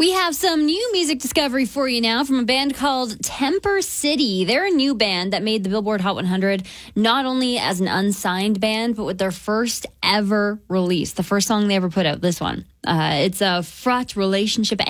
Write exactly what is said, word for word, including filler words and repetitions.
We have some new music discovery for you now from a band called Temper City. They're a new band that made the Billboard Hot one hundred, not only as an unsigned band, but with their first ever release. The first song they ever put out, this one. Uh, it's a fraught relationship